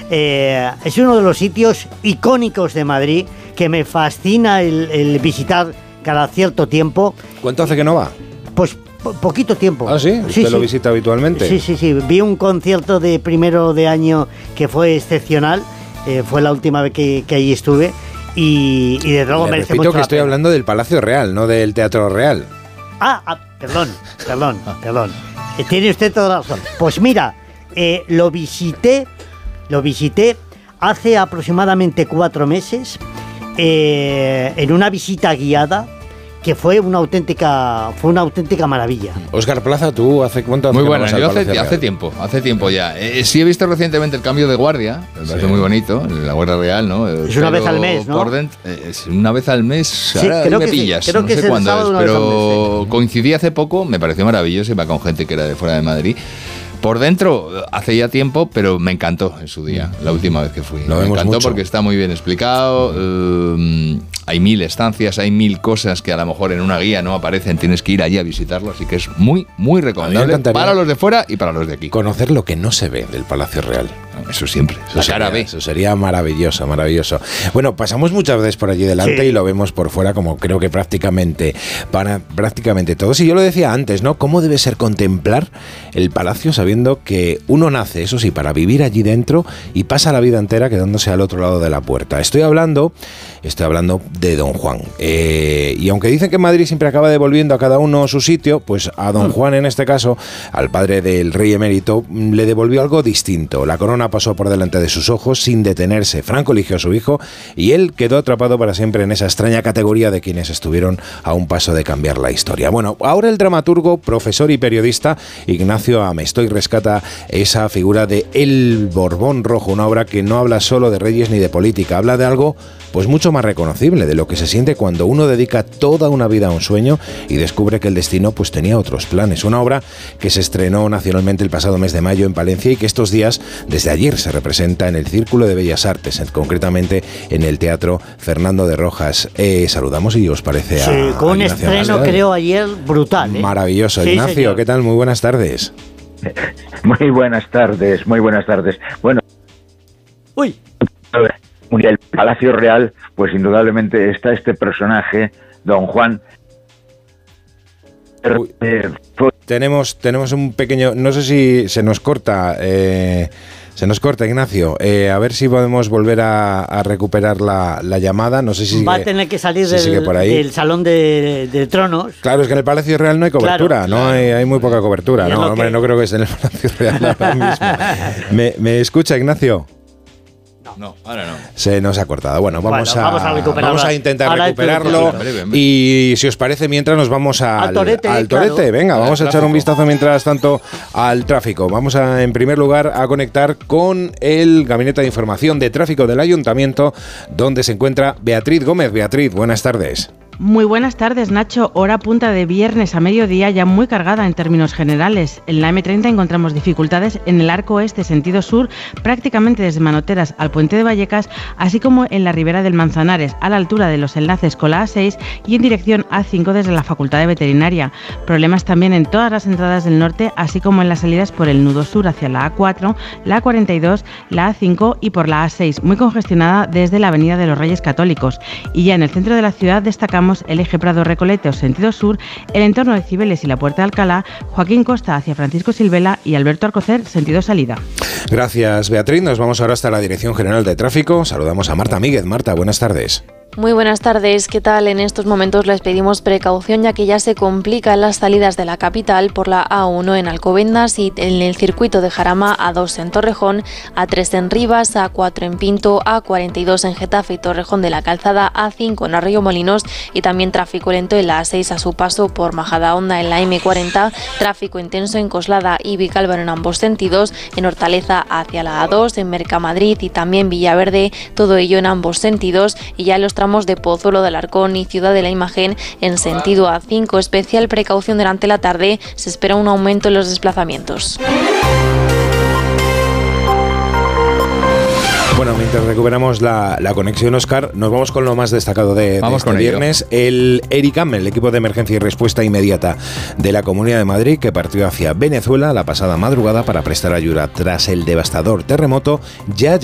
Es uno de los sitios icónicos de Madrid que me fascina el visitar cada cierto tiempo. ¿Cuánto hace que no va? Pues poquito tiempo. ¿Ah, sí? ¿Usted lo visita habitualmente? Sí. Vi un concierto de primero de año que fue excepcional. Fue la última vez que allí estuve. Y de luego merece mucho la pena. Repito que estoy hablando del Palacio Real, no del Teatro Real. Perdón. Tiene usted toda la razón. Pues mira, lo visité hace aproximadamente 4 meses en una visita guiada que fue una auténtica maravilla. Óscar Plaza, ¿tú hace cuánto? Muy buena, yo hace tiempo ya. Sí he visto recientemente el cambio de guardia, me parece muy bonito, la Guardia Real, ¿no? Es una vez al mes, ¿no? Es una vez al mes, sí, ahora creo me que pillas, sí, creo no que sé cuándo es, pero sí. Coincidí hace poco, me pareció maravilloso, iba con gente que era de fuera de Madrid. Por dentro, hace ya tiempo, pero me encantó en su día, la última vez que fui. Me encantó mucho porque está muy bien explicado, hay 1000 estancias, hay 1000 cosas que a lo mejor en una guía no aparecen, tienes que ir allí a visitarlo, así que es muy, muy recomendable para los de fuera y para los de aquí. Conocer lo que no se ve del Palacio Real. Eso siempre, eso sería maravilloso. Bueno, pasamos muchas veces por allí delante y lo vemos por fuera como creo que prácticamente todos. Y yo lo decía antes, ¿no? ¿Cómo debe ser contemplar el palacio sabiendo que uno nace, eso sí, para vivir allí dentro y pasa la vida entera quedándose al otro lado de la puerta? Estoy hablando de Don Juan. Y aunque dicen que Madrid siempre acaba devolviendo a cada uno su sitio, pues a Don Juan, en este caso, al padre del rey emérito, le devolvió algo distinto. La corona pasó por delante de sus ojos sin detenerse. Franco eligió a su hijo y él quedó atrapado para siempre en esa extraña categoría de quienes estuvieron a un paso de cambiar la historia. Bueno, ahora el dramaturgo, profesor y periodista Ignacio Amestoy rescata esa figura de El Borbón Rojo, una obra que no habla solo de reyes ni de política, habla de algo pues mucho más reconocible, de lo que se siente cuando uno dedica toda una vida a un sueño y descubre que el destino pues tenía otros planes. Una obra que se estrenó nacionalmente el pasado mes de mayo en Palencia y que estos días, desde ayer, se representa en el Círculo de Bellas Artes, concretamente en el Teatro Fernando de Rojas. Saludamos y os parece con un estreno, creo, ayer brutal. Maravilloso. Sí, Ignacio, señor. ¿Qué tal? Muy buenas tardes. Muy buenas tardes. Bueno, el Palacio Real, pues indudablemente está este personaje, Don Juan. Tenemos un pequeño... No sé si se nos corta... Ignacio. A ver si podemos volver a recuperar la llamada. No sé si va a tener que salir del salón de tronos. Claro, es que en el Palacio Real no hay cobertura, claro. No hay muy poca cobertura. No, hombre, no creo que esté en el Palacio Real ahora mismo. ¿Me escucha, Ignacio? No, ahora no. Se nos ha cortado. Bueno, vamos a intentar ahora recuperarlo. Y si os parece, mientras nos vamos al Torete. Claro. Venga, vamos a echar un vistazo mientras tanto al tráfico. Vamos en primer lugar a conectar con el Gabinete de Información de Tráfico del Ayuntamiento, donde se encuentra Beatriz Gómez. Beatriz, buenas tardes. Muy buenas tardes, Nacho. Hora punta de viernes a mediodía ya muy cargada en términos generales. En la M30 encontramos dificultades en el arco este sentido sur, prácticamente desde Manoteras al Puente de Vallecas, así como en la Ribera del Manzanares, a la altura de los enlaces con la A6 y en dirección A5 desde la Facultad de Veterinaria. Problemas también en todas las entradas del norte, así como en las salidas por el nudo sur hacia la A4, la A42, la A5 y por la A6, muy congestionada desde la Avenida de los Reyes Católicos. Y ya en el centro de la ciudad destacamos el eje Prado-Recoletos sentido sur, el entorno de Cibeles y la Puerta de Alcalá, Joaquín Costa hacia Francisco Silvela y Alberto Alcocer sentido salida. Gracias, Beatriz. Nos vamos ahora hasta la Dirección General de Tráfico. Saludamos a Marta Míguez. Marta, buenas tardes. Muy buenas tardes, ¿qué tal? En estos momentos les pedimos precaución ya que ya se complican las salidas de la capital por la A1 en Alcobendas y en el circuito de Jarama, A2 en Torrejón, A3 en Rivas, A4 en Pinto, A42 en Getafe y Torrejón de la Calzada, A5 en Arroyomolinos y también tráfico lento en la A6 a su paso por Majadahonda en la M40, tráfico intenso en Coslada y Vicálvaro en ambos sentidos, en Hortaleza hacia la A2, en Mercamadrid y también Villaverde, todo ello en ambos sentidos y ya los tramos de Pozuelo del Arcón y Ciudad de la Imagen en sentido A5. Especial precaución durante la tarde, se espera un aumento en los desplazamientos. Bueno, mientras recuperamos la conexión, Óscar, nos vamos con lo más destacado de este viernes. El ERICAM, el equipo de emergencia y respuesta inmediata de la Comunidad de Madrid, que partió hacia Venezuela la pasada madrugada para prestar ayuda tras el devastador terremoto, ya